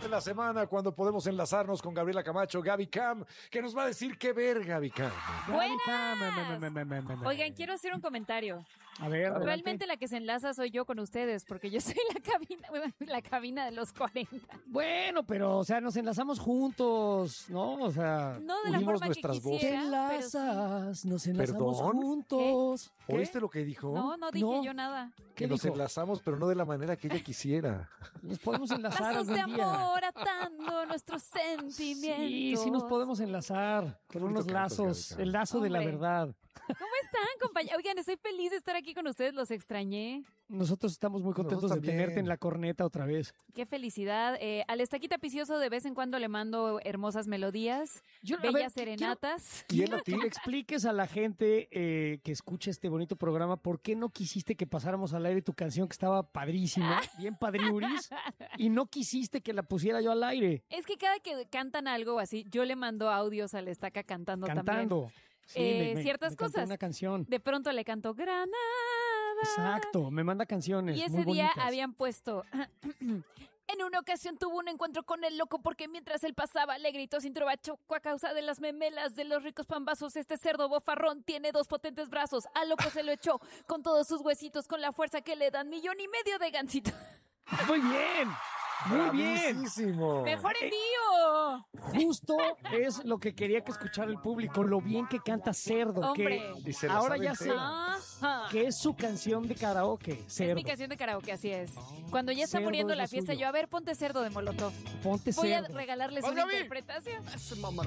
de la semana cuando podemos enlazarnos con Gabriela Camacho, Gaby Cam, que nos va a decir qué ver, Gaby Cam. Buenas. Oigan, quiero hacer un comentario. A ver, Realmente la que se enlaza soy yo con ustedes, porque yo soy la cabina de los 40. Bueno, pero, o sea, nos enlazamos juntos, ¿no? O sea, No de la unimos forma que nuestras voces. quisiera, te enlazas, nos enlazamos ¿Perdón? juntos. ¿Qué? ¿Oíste lo que dijo? No dije No. yo nada. ¿Qué Que nos dijo? enlazamos, pero no de la manera que ella quisiera. Nos podemos enlazar Lazos de algún día. amor atando nuestros sentimientos. Sí nos podemos enlazar con bonito unos cantas, lazos, Gaby Cam. el lazo de la Hombre. verdad. ¿Cómo están, compañeros? Oigan, estoy feliz de estar aquí con ustedes, los extrañé. Nosotros estamos muy contentos Nosotros de tenerte también. en la corneta otra vez. Qué felicidad. Al Estaquita Picioso de vez en cuando le mando hermosas melodías, bellas serenatas. ¿Y él a ti? Que le expliques a la gente que escucha este bonito programa por qué no quisiste que pasáramos al aire tu canción que estaba padrísima, bien padriuris, y no quisiste que la pusiera yo al aire. Es que cada que cantan algo así, yo le mando audios a la Estaca cantando también. Cantando. Sí, Ciertas me cantó cosas. una canción. De pronto le canto Granada. Exacto, me manda canciones. Y ese muy día bonitas. habían puesto... En una ocasión tuvo un encuentro con el loco porque mientras él pasaba le gritó sin trovacho a causa de las memelas de los ricos pambazos. Este cerdo bofarrón tiene 2 potentes brazos. Al loco se lo echó con todos sus huesitos con la fuerza que le dan 1,5 millones de gancitos. Muy bien, muy bien. Bravísimo. ¡Mejor envío! Justo es lo que quería que escuchara el público, lo bien que canta Cerdo. Hombre. Y se Que la ahora sabe ya sé entera. Ajá. que es su canción de karaoke, Es Cerdo. mi canción de karaoke, así es. Cuando ya está Cerdo muriendo es la lo fiesta, suyo. yo, a ver, ponte Cerdo de Molotov. Ponte Voy a Cerdo. regalarles ¡Vas, una Gaby! interpretación.